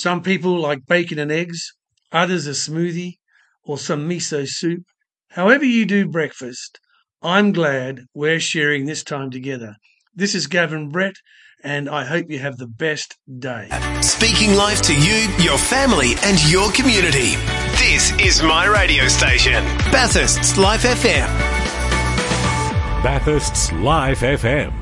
Some people like bacon and eggs, others a smoothie or some miso soup. However you do breakfast, I'm glad we're sharing this time together. This is Gavin Brett, and I hope you have the best day. Speaking life to you, your family and your community. This is my radio station, Bathurst's Life FM. Bathurst's Life FM.